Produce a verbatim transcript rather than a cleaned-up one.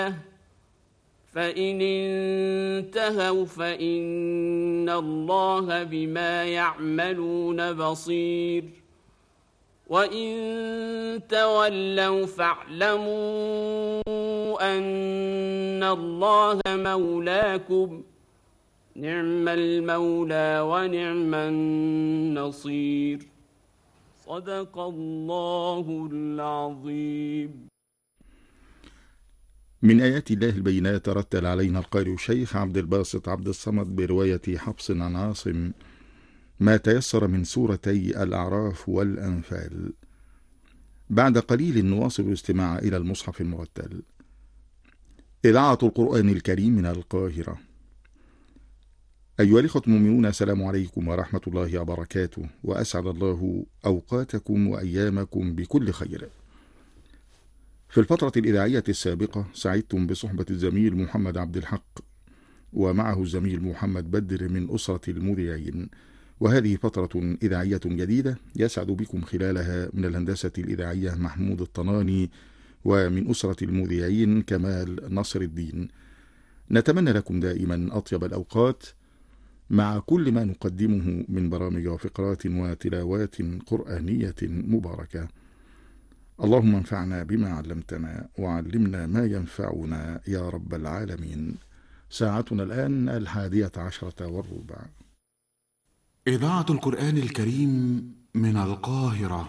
فإن انتهوا فإن الله بما يعملون بصير وإن تولوا فاعلموا أن الله مولاكم نعم المولى ونعم النصير صدق الله العظيم. من آيات الله البينات رتل علينا القارئ الشيخ عبد الباسط عبد الصمد برواية حفص عن عاصم ما تيسر من سورتي الأعراف والأنفال. بعد قليل نواصل الاستماع إلى المصحف المرتل. إذاعة القرآن الكريم من القاهرة. أيها الإخوة المؤمنون، السلام عليكم ورحمة الله وبركاته، وأسعد الله أوقاتكم وأيامكم بكل خير. في الفترة الإذاعية السابقة سعدتم بصحبة الزميل محمد عبد الحق ومعه الزميل محمد بدر من أسرة المذيعين، وهذه فترة إذاعية جديدة يسعد بكم خلالها من الهندسة الإذاعية محمود الطناني، ومن أسرة المذيعين كمال نصر الدين. نتمنى لكم دائما أطيب الأوقات مع كل ما نقدمه من برامج وفقرات وتلاوات قرآنية مباركة. اللهم انفعنا بما علمتنا وعلمنا ما ينفعنا يا رب العالمين. ساعتنا الآن الحادية عشرة والربع. إذاعة القرآن الكريم من القاهرة.